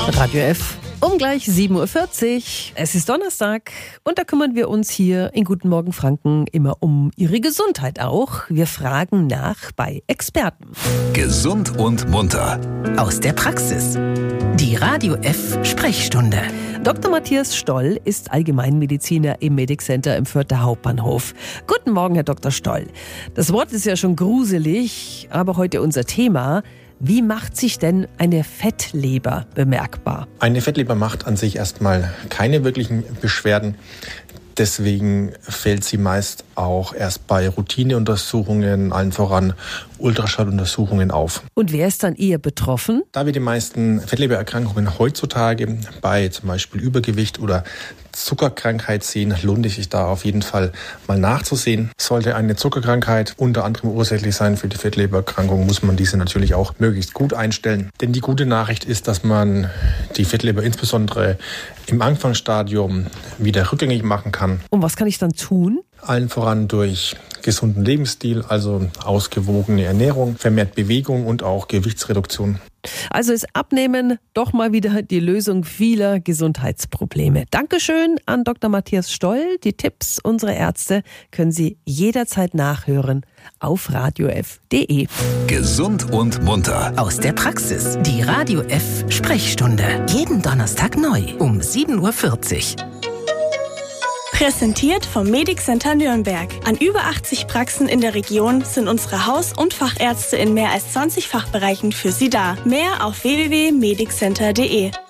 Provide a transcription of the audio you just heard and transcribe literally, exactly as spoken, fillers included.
Radio F um gleich sieben Uhr vierzig. Es ist Donnerstag und da kümmern wir uns hier in Guten Morgen Franken immer um Ihre Gesundheit auch. Wir fragen nach bei Experten. Gesund und munter. Aus der Praxis. Die Radio F Sprechstunde. Doktor Matthias Stoll ist Allgemeinmediziner im Medic Center im Fürther Hauptbahnhof. Guten Morgen, Herr Doktor Stoll. Das Wort ist ja schon gruselig, aber heute unser Thema. Wie macht sich denn eine Fettleber bemerkbar? Eine Fettleber macht an sich erstmal keine wirklichen Beschwerden. Deswegen fällt sie meist auch erst bei Routineuntersuchungen, allen voran Ultraschalluntersuchungen auf. Und wer ist dann eher betroffen? Da wir die meisten Fettlebererkrankungen heutzutage bei zum Beispiel Übergewicht oder Zuckerkrankheit sehen, lohnt es sich da auf jeden Fall mal nachzusehen. Sollte eine Zuckerkrankheit unter anderem ursächlich sein für die Fettlebererkrankung, muss man diese natürlich auch möglichst gut einstellen. Denn die gute Nachricht ist, dass man die Fettleber insbesondere im Anfangsstadium wieder rückgängig machen kann. Und was kann ich dann tun? Allen voran durch gesunden Lebensstil, also ausgewogene Ernährung, vermehrt Bewegung und auch Gewichtsreduktion. Also ist Abnehmen doch mal wieder die Lösung vieler Gesundheitsprobleme. Dankeschön an Doktor Matthias Stoll. Die Tipps unserer Ärzte können Sie jederzeit nachhören auf radio f punkt de. Gesund und munter. Aus der Praxis. Die Radio F Sprechstunde. Jeden Donnerstag neu um sieben Uhr vierzig. Präsentiert vom Medic Center Nürnberg. An über achtzig Praxen in der Region sind unsere Haus- und Fachärzte in mehr als zwanzig Fachbereichen für Sie da. Mehr auf w w w punkt medic center punkt de.